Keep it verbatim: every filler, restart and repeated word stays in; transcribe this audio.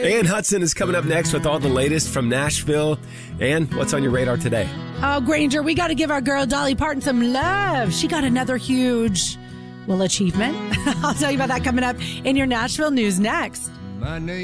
Ann Hudson is coming up next with all the latest from Nashville. Ann, what's on your radar today? Oh, Granger, we got to give our girl Dolly Parton some love. She got another huge, well, achievement. I'll tell you about that coming up in your Nashville news next. My name